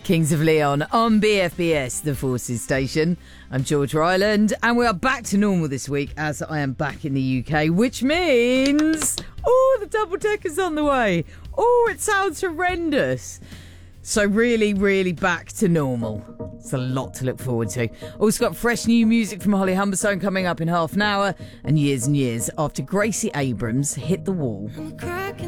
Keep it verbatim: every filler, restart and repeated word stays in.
Kings of Leon on B F B S, the Forces station. I'm George Ryland, and we are back to normal this week as I am back in the U K, which means, oh, the double-decker's on the way. Oh, it sounds horrendous. So really, really back to normal. It's a lot to look forward to. Also got fresh new music from Holly Humberstone coming up in half an hour, and years and years after Gracie Abrams hit the wall.